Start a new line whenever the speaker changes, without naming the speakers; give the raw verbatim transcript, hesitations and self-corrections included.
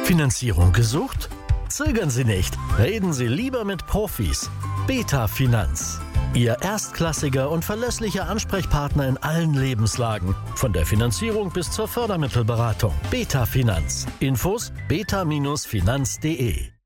Finanzierung gesucht? Zögern Sie nicht. Reden Sie lieber mit Profis. Beta Finanz. Ihr erstklassiger und verlässlicher Ansprechpartner in allen Lebenslagen. Von der Finanzierung bis zur Fördermittelberatung. Beta Finanz. Infos beta Bindestrich finanz punkt de